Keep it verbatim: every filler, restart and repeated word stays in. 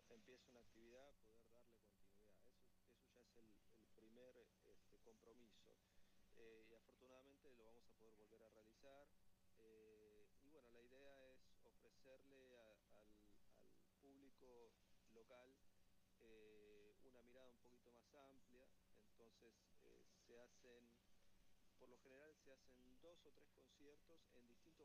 empieza una actividad, poder darle continuidad. Eso, eso ya es el, el primer este, compromiso. Eh, y afortunadamente lo vamos a poder volver a realizar. Eh, y bueno, la idea es ofrecerle a, al, al, público local eh, una mirada un poquito más amplia. Entonces eh, se hacen, por lo general se hacen dos o tres conciertos en distintos